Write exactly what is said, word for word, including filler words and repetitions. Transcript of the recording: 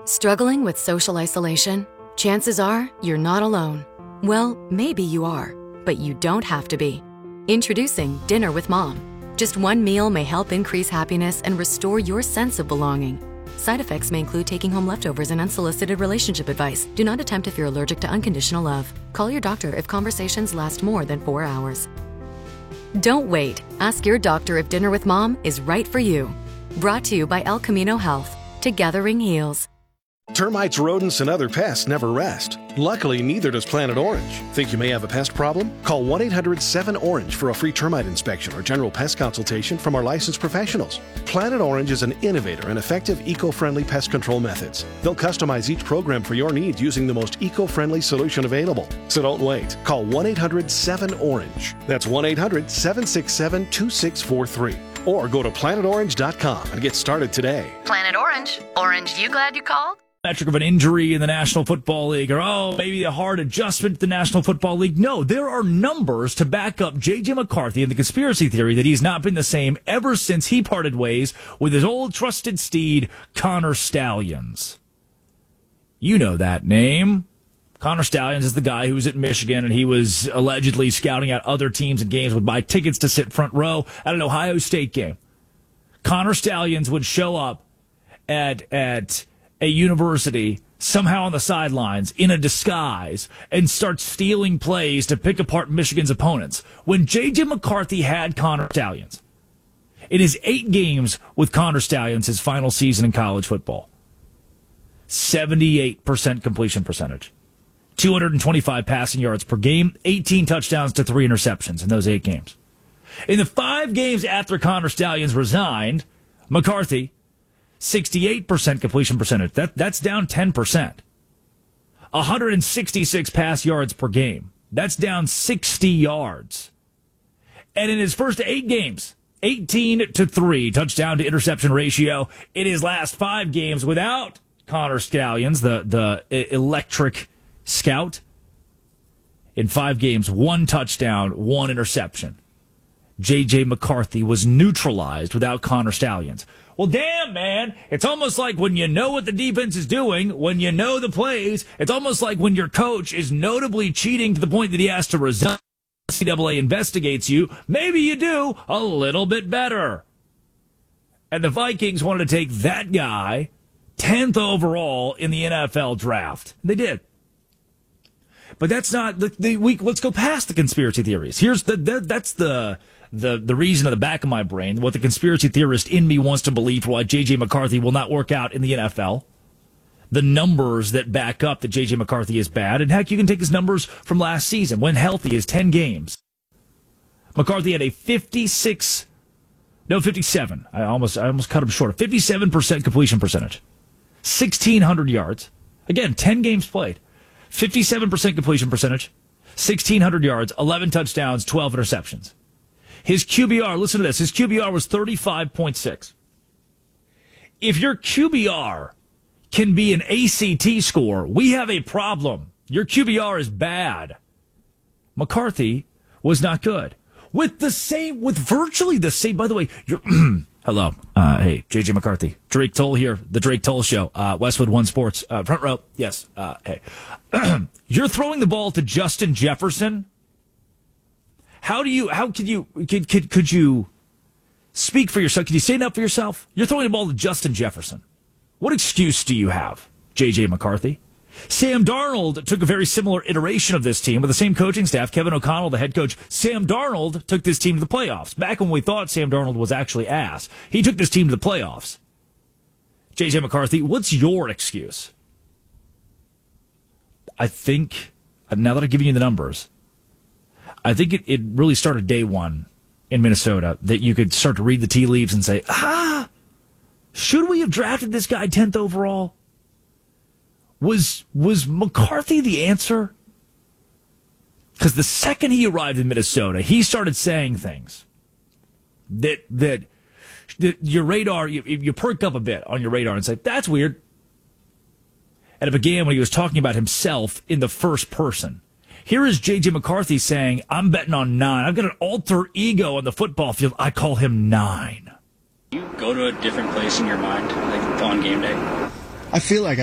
Struggling with social isolation? Chances are you're not alone. Well, maybe you are, but you don't have to be. Introducing Dinner with Mom. Just one meal may help increase happiness and restore your sense of belonging. Side effects may include taking home leftovers and unsolicited relationship advice. Do not attempt if you're allergic to unconditional love. Call your doctor if conversations last more than four hours. Don't wait. Ask your doctor if Dinner with Mom is right for you. Brought to you by El Camino Health. Together ring heals. Termites, rodents, and other pests never rest. Luckily, neither does Planet Orange. Think you may have a pest problem? Call one eight hundred seven orange for a free termite inspection or general pest consultation from our licensed professionals. Planet Orange is an innovator and effective eco-friendly pest control methods. They'll customize each program for your needs using the most eco-friendly solution available. So don't wait. Call one eight hundred seven orange. That's one eight hundred seven six seven two six four three. Or go to planet orange dot com and get started today. Planet Orange. Orange, you glad you called? Metric of an injury in the National Football League, or oh, maybe a hard adjustment to the National Football League. No, there are numbers to back up J J. McCarthy and the conspiracy theory that he's not been the same ever since he parted ways with his old trusted steed, Connor Stalions. You know that name. Connor Stalions is the guy who was at Michigan, and he was allegedly scouting out other teams and games, would buy tickets to sit front row at an Ohio State game. Connor Stalions would show up at at a university somehow on the sidelines in a disguise and start stealing plays to pick apart Michigan's opponents. When J J. McCarthy had Connor Stalions, in his eight games with Connor Stalions, his final season in college football, seventy-eight percent completion percentage, two hundred twenty-five passing yards per game, eighteen touchdowns to three interceptions in those eight games. In the five games after Connor Stalions resigned, McCarthy, sixty-eight percent completion percentage. That, that's down ten percent. one hundred sixty-six pass yards per game. That's down sixty yards. And in his first eight games, eighteen to three touchdown to interception ratio. In his last five games without Connor Stalions, the, the electric scout, in five games, one touchdown, one interception. J J. McCarthy was neutralized without Connor Stalions. Well, damn, man. It's almost like when you know what the defense is doing, when you know the plays, it's almost like when your coach is notably cheating to the point that he has to resign. N C double A investigates you. Maybe you do a little bit better. And the Vikings wanted to take that guy tenth overall in the N F L draft. They did. But that's not the, the we. Let's go past the conspiracy theories. Here's the, the that's the the the reason at the back of my brain, what the conspiracy theorist in me wants to believe for why J J. McCarthy will not work out in the N F L. The numbers that back up that J J. McCarthy is bad, and heck, you can take his numbers from last season when healthy is ten games. McCarthy had a fifty-six, no fifty-seven. I almost I almost cut him short. fifty-seven percent completion percentage, sixteen hundred yards. Again, ten games played. fifty-seven percent completion percentage, sixteen hundred yards, eleven touchdowns, twelve interceptions. His Q B R, listen to this, his Q B R was thirty-five point six. If your Q B R can be an A C T score, we have a problem. Your Q B R is bad. McCarthy was not good. With the same, with virtually the same, by the way, you're, hello, uh, hey, J J. McCarthy, Drake Toll here, the Drake Toll Show, uh, Westwood One Sports, uh, front row, yes, uh, hey. You're throwing the ball to Justin Jefferson. How do you, how could you, could, could, could you speak for yourself? Could you stand up for yourself? You're throwing the ball to Justin Jefferson. What excuse do you have, J J. McCarthy? Sam Darnold took a very similar iteration of this team with the same coaching staff. Kevin O'Connell, the head coach. Sam Darnold took this team to the playoffs. Back when we thought Sam Darnold was actually ass, he took this team to the playoffs. J J. McCarthy, what's your excuse? I think, now that I've given you the numbers, I think it, it really started day one in Minnesota that you could start to read the tea leaves and say, ah, should we have drafted this guy tenth overall? Was was McCarthy the answer? Because the second he arrived in Minnesota, he started saying things that that, that your radar, you, you perk up a bit on your radar and say, that's weird. And it began when he was talking about himself in the first person. Here is J J. McCarthy saying, I'm betting on nine. I've got an alter ego on the football field. I call him nine. You go to a different place in your mind, like on game day? I feel like